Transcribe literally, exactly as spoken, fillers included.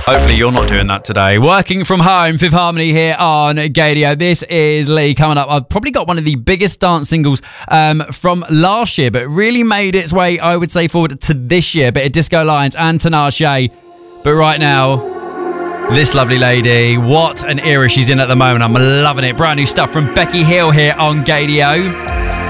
Hopefully you're not doing that today. Working from home, Fifth Harmony here on Gadio. This is Lee coming up. I've probably got one of the biggest dance singles um, from last year, but really made its way, I would say, forward to this year. Bit of Disco Lions and Tinashe. But right now, this lovely lady, what an era she's in at the moment. I'm loving it. Brand new stuff from Becky Hill here on Gadio.